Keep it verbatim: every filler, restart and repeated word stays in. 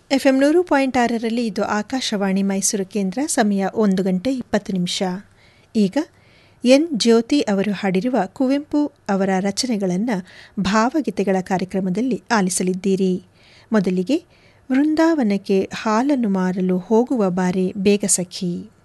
F M ನೂರು point ಆರರಲ್ಲಿ ಇದು ಆಕಾಶವಾಣಿ ಮೈಸೂರು ಕೇಂದ್ರ. ಸಮಯ ಒಂದು ಗಂಟೆ ಇಪ್ಪತ್ತು ನಿಮಿಷ. ಈಗ ಎನ್ ಜ್ಯೋತಿ ಅವರು ಹಾಡಿರುವ ಕುವೆಂಪು ಅವರ ರಚನೆಗಳನ್ನು ಭಾವಗೀತೆಗಳ ಕಾರ್ಯಕ್ರಮದಲ್ಲಿ ಆಲಿಸಲಿದ್ದೀರಿ. ಮೊದಲಿಗೆ ವೃಂದಾವನಕ್ಕೆ ಹಾಲನ್ನು ಮಾರಲು ಹೋಗುವ ಬಾರೆ ಬೇಗ ಸಖಿ.